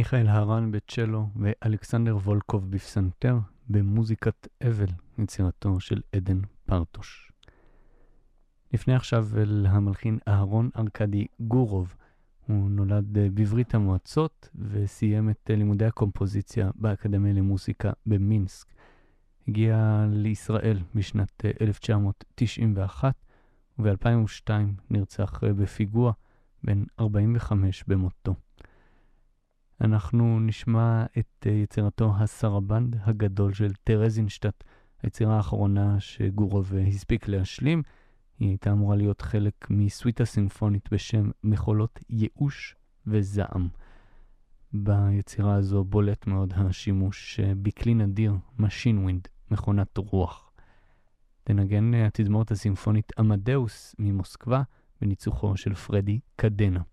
מיכאל הרן בצ'לו ואלכסנדר וולקוב בפסנתר במוזיקת אבל, יצירתו של עדן פרטוש. לפני עכשיו אל המלחין אהרון ארקדי גורוב. הוא נולד בברית המועצות וסיים את לימודי הקומפוזיציה באקדמיה למוזיקה במינסק. הגיע לישראל בשנת 1991 וב-2002 נרצח בפיגוע בן 45 במותו. אנחנו נשמע את יצירתו הסרבנד הגדול של טרזינשטט, היצירה האחרונה שגורוב הספיק להשלים. היא הייתה אמורה להיות חלק מסוויטה סימפונית בשם מחולות ייאוש וזעם. ביצירה הזו בולט מאוד השימוש בכלי נדיר, משין ווינד, מכונת רוח. תנגן התזמורת הסימפונית אמדאוס ממוסקבה בניצוחו של פרדי קדנה.